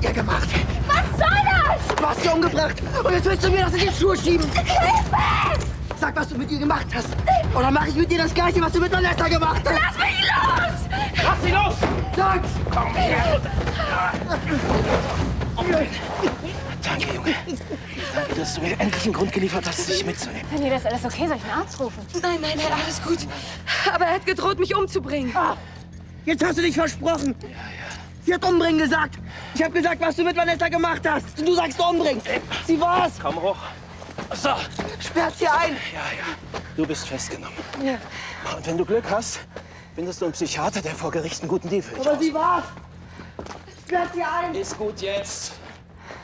ihr gemacht? Was soll das? Du hast sie umgebracht und jetzt willst du mir das in die Schuhe schieben. Hilfe! Sag, was du mit ihr gemacht hast. Oder mache ich mit dir das Gleiche, was du mit Vanessa gemacht hast? Lass mich los! Lass sie los! Sag's! Komm her! Danke, Junge. Danke, dass du mir endlich einen Grund geliefert hast, dich mitzunehmen. Wenn dir das alles okay, soll ich einen Arzt rufen? Nein, alles gut. Aber er hat gedroht, mich umzubringen. Ah, jetzt hast du dich versprochen. Sie hat umbringen gesagt. Ich habe gesagt, was du mit Vanessa gemacht hast. Und du sagst umbringen. Sie war's. Komm hoch. So. Sperrt sie ein. Ja. Du bist festgenommen. Ja. Und wenn du Glück hast, findest du einen Psychiater, der vor Gericht einen guten Deal für dich Aber sie ausmacht. war's. Sperrt sie ein. Ist gut jetzt.